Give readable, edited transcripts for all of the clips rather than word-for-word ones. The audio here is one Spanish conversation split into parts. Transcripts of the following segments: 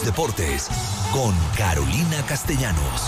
deportes con Carolina Castellanos.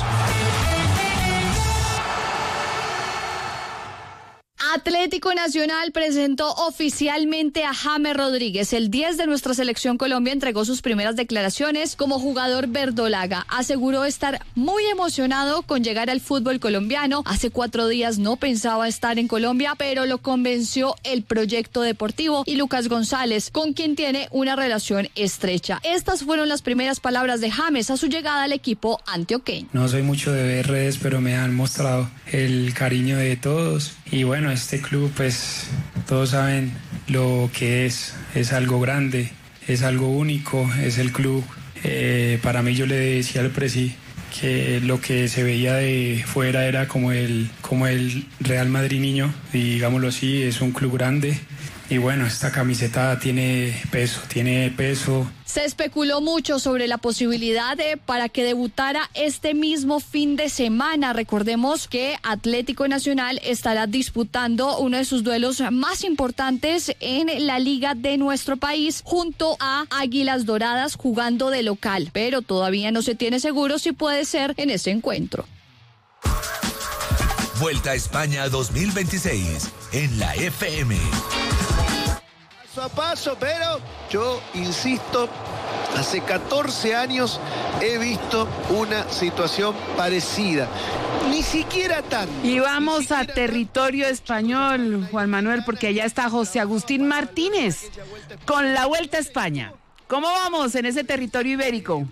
Atlético Nacional presentó oficialmente a James Rodríguez. El 10 de nuestra selección Colombia entregó sus primeras declaraciones como jugador verdolaga. Aseguró estar muy emocionado con llegar al fútbol colombiano. Hace 4 días no pensaba estar en Colombia, pero lo convenció el proyecto deportivo y Lucas González, con quien tiene una relación estrecha. Estas fueron las primeras palabras de James a su llegada al equipo antioqueño. No soy mucho de ver redes, pero me han mostrado el cariño de todos. Y bueno, este club, pues todos saben lo que es algo grande, es algo único, es el club. Para mí, yo le decía al presi que lo que se veía de fuera era como el Real Madrid niño, y digámoslo así, es un club grande. Y bueno, esta camiseta tiene peso. Se especuló mucho sobre la posibilidad para que debutara este mismo fin de semana. Recordemos que Atlético Nacional estará disputando uno de sus duelos más importantes en la liga de nuestro país junto a Águilas Doradas, jugando de local, pero todavía no se tiene seguro si puede ser en ese encuentro. Vuelta a España 2026 en la FM. A paso, pero yo insisto, hace 14 años he visto una situación parecida. Ni siquiera tan. Y vamos a territorio español, Juan Manuel, porque allá está José Agustín Martínez con la Vuelta a España. ¿Cómo vamos en ese territorio ibérico?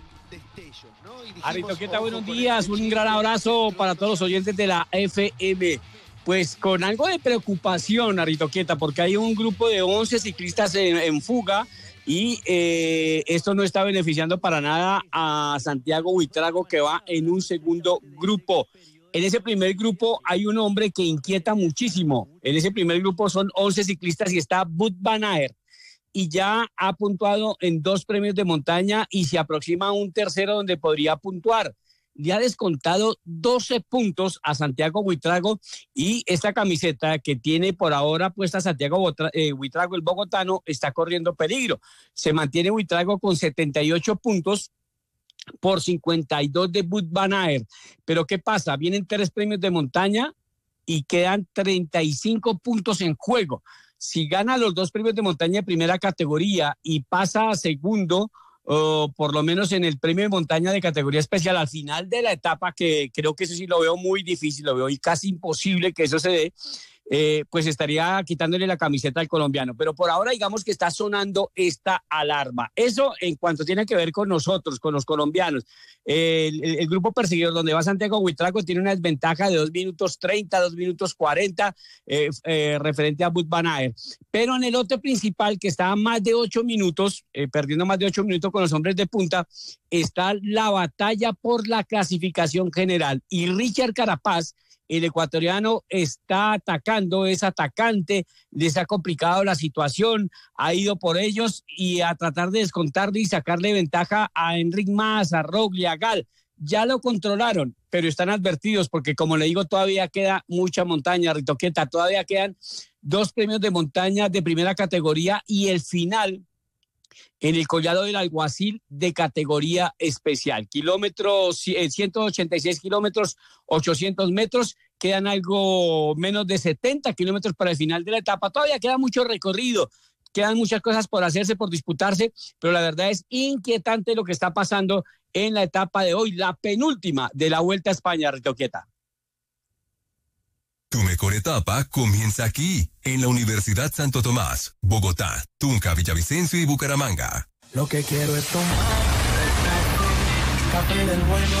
Aritoqueta, buenos días, un gran abrazo para todos los oyentes de la FM. Pues con algo de preocupación, Aritoqueta, porque hay un grupo de 11 ciclistas en fuga y esto no está beneficiando para nada a Santiago Buitrago, que va en un segundo grupo. En ese primer grupo hay un hombre que inquieta muchísimo. En ese primer grupo son 11 ciclistas y está Wout van Aert, y ya ha puntuado en 2 premios de montaña y se aproxima a un tercero donde podría puntuar. Le ha descontado 12 puntos a Santiago Buitrago, y esta camiseta que tiene por ahora puesta Santiago Buitrago, el bogotano, está corriendo peligro. Se mantiene Buitrago con 78 puntos por 52 de Wout van Aert. Pero ¿qué pasa? Vienen 3 premios de montaña y quedan 35 puntos en juego. Si gana los 2 premios de montaña de primera categoría y pasa a segundo, o por lo menos en el premio de montaña de categoría especial al final de la etapa, que creo que eso sí lo veo muy difícil, lo veo y casi imposible que eso se dé, pues estaría quitándole la camiseta al colombiano. Pero por ahora digamos que está sonando esta alarma. Eso en cuanto tiene que ver con nosotros, con los colombianos. El grupo perseguidor donde va Santiago Buitrago tiene una desventaja de 2 minutos 30, 2 minutos 40 referente a Wout van Aert. Pero en el lote principal, que está a más de 8 minutos, perdiendo más de 8 minutos con los hombres de punta, está la batalla por la clasificación general. Y Richard Carapaz, el ecuatoriano, está atacando, es atacante, les ha complicado la situación, ha ido por ellos y a tratar de descontarle y sacarle ventaja a Enric Mas, a Roglic, a Gal. Ya lo controlaron, pero están advertidos porque, como le digo, todavía queda mucha montaña, Ritoqueta, todavía quedan 2 premios de montaña de primera categoría y el final en el Collado del Alguacil de categoría especial. 186 kilómetros, 800 metros, quedan algo menos de 70 kilómetros para el final de la etapa. Todavía queda mucho recorrido, quedan muchas cosas por hacerse, por disputarse, pero la verdad es inquietante lo que está pasando en la etapa de hoy, la penúltima de la Vuelta a España, Ritoqueta. Tu mejor etapa comienza aquí, en la Universidad Santo Tomás, Bogotá, Tunja, Villavicencio y Bucaramanga. Lo que quiero es tomar café del bueno.